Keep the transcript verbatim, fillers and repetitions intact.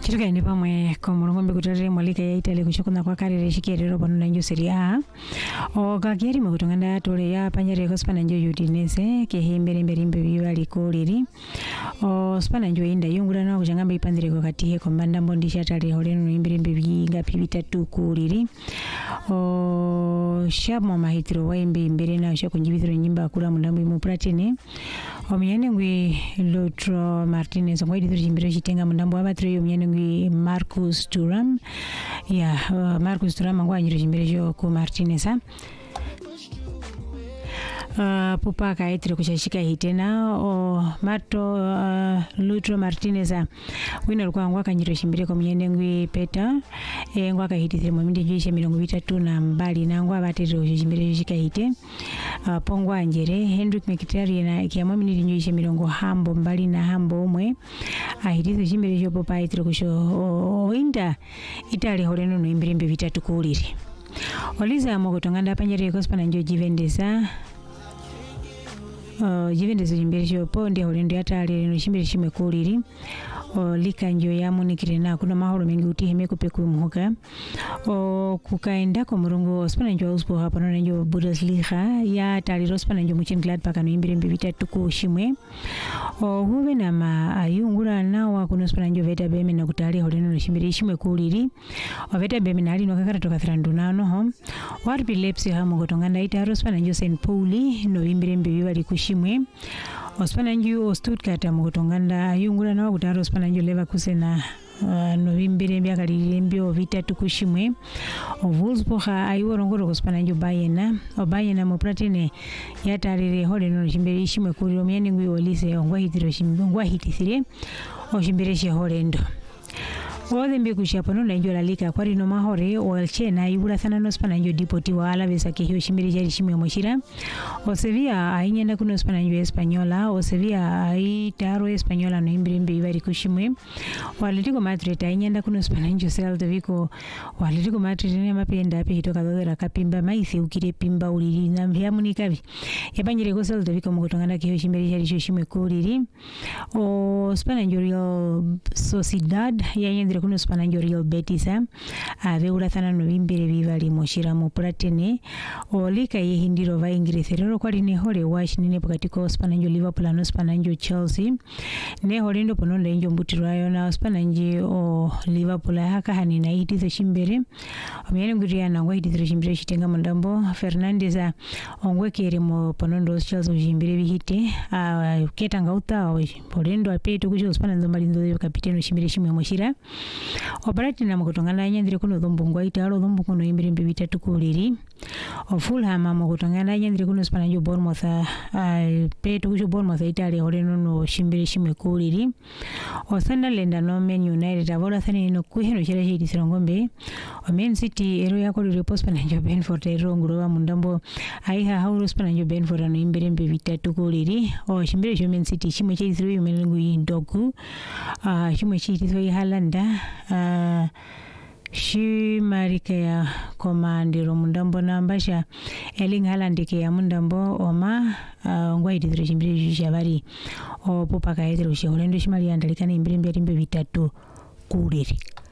Chirika ni pamwe komulongo mbikutere mwalika ya Italy kuchokuna kwa karire shikierero pano na njo Serie A. O kakieri mwakutonganda tole ya panjari kwa spana njo Udinese ke himbere mbere mbe biwa likoliri. O spana njo inda yungula na kuchangamba ipandire kwa katihe kombanda mbondi shatari holenu imbere mbe biinga pibita tu kuliri. O shabmo mahitiro wa imbe imbere na usha kunjibithiro nyimba kula mundambu imu platini. O miyane ngui Lautaro Martinez ngoi dithiro jimbere shitenga mundambu wa batro yo miyane ngui Marcus Thuram ya uh, Marcus Thuram ngwa nyiro jimbere jo ku Martinez Uh, pupa kaitire kushashika hitena o mato uh, Lautaro Martinez wina lukwa ngwa kanyiro shimbire kwa miyende ngwi peta e ngwa kahitire mwaminde juishe milongo vitatu na mbali na ngwa batero shimbire shika hite uh, pongwa njere Hendrik Mkhitaryan kia mwaminde juishe milongo hambo mbali na hambo umwe ahitize shimbire jo pupa kaitire kusho o, o inda Italy holeno no imbire mbe vitatu kuliri Oliza mwakutonganda panjari kospana njo Jivendesa Uh, Juventus jimberesho ponde holendo yatali no shimbere shimwe kuliri o lika njo ya munikire na kuna mahoro mengi utiheme kupeku muhoka o kukaenda ko murungu spana njo uspo hapa no njo Bundesliga ya tali spana njo Mönchengladbach no imbere mbe vitatu ku shimwe o huve na ma ayungura nawa kuno spana njo Werder Bremen na kutali holendo no shimbere shimwe kuliri o Werder Bremen ali no kakara toka thirando nano ho R B Leipzig ha mugotonganda ita spana njo Saint Pauli no imbere mbe biwali shimwe ospana nju Stuttgart mugotonganda ayungula na kutaro ospana nju Leverkusen na uh, no imbere mbya kalire mbyo vitatu kushimwe o Wolfsburg ayiworongoro ospana nju Bayern o Bayern mo platine yatarire hole no shimbere shimwe kuri omyene ngwi Olise ongwa hitiro shimwe ngwa hitisire o shimbere she holendo Ode mbe kushapo no njo la lika kwari no mahore o Elche na ibura sana no spana njo Deportivo Alaves ke hiyo shimbiri jari shimwe moshira o Sevilla ainyenda kuno spana njo Espanyola o Sevilla ai taro Espanyola no imbiri mbe ibari kushimwe o Atletico Madrid ainyenda kuno spana njo Celta Vigo o Atletico Madrid ne mapenda api hitoka dodera kapimba maisi ukire pimba uliri na mbya munikabi yabanjire ko Celta Vigo mugotongana ke hiyo shimbiri jari shimwe kuliri o spana njo Real Sociedad yaiyendire kuno spana njo Real Betis ave ulathana no imbere bivali moshira mu platine olika yehindiro va Ingrese rero kwali ne hole wash nine pokati ko spana njo Liverpool no spana njo Chelsea ne hole ndo pono njo mbutirayo na spana njo o Liverpool haka hani na itize shimbere omyene nguriya na ngwa itize shimbere shitenga mondambo Fernandes ongwekere mo pono ndo Chelsea shimbere bihite a ketanga uta o polendo apeto kujo spana ndo malinzo kapiteno shimbere shimwe moshira Operati na mukutongana nyandire kuno dhombungwa italo dhombungu no imbere mbe vitatu kuliri o Fulham mukutongana nyandire kuno spana njo Bournemouth uh, peto kujo Bournemouth itali holeno no shimbere shimwe kuliri o Sunderland no Man United avola thani no kuheno chira chiti sirongombe o Man City ero yakoli repost spana njo Brentford ero ngurowa mundambo aiha hauro spana njo Brentford no imbere mbe vitatu kuliri o shimbere jo Man City chimwe chiziro yumenengu indoku uh, chimwe chiziro Haaland Uh, shi marika ya komandiro mundambo na mbasha Erling Haaland ke ya mundambo oma uh, ngwa idiro shimbire jabari o popa kaidiro shi holendo shimali andalikana imbire mbe vitatu kuliri